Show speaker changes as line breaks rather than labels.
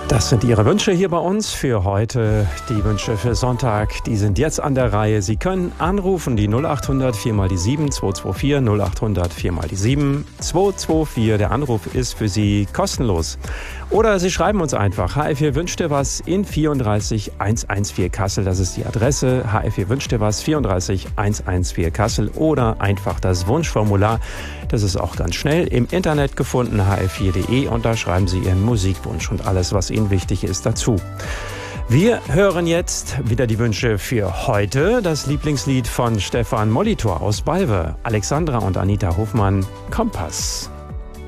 Das sind Ihre Wünsche hier bei uns für heute. Die Wünsche für Sonntag, die sind jetzt an der Reihe. Sie können anrufen, die 0800 4 mal die 7 224 0800 4 mal die 7 224. Der Anruf ist für Sie kostenlos. Oder Sie schreiben uns einfach, HR4 wünscht dir was in 34114 Kassel. Das ist die Adresse. HR4 wünscht dir was 34114 Kassel. Oder einfach das Wunschformular. Das ist auch ganz schnell im Internet gefunden, hr4.de. Und da schreiben Sie Ihren Musikwunsch und alles, was Ihnen wichtig ist, dazu. Wir hören jetzt wieder die Wünsche für heute. Das Lieblingslied von Stefan Molitor aus Balve, Alexandra und Anita Hofmann, Kompass.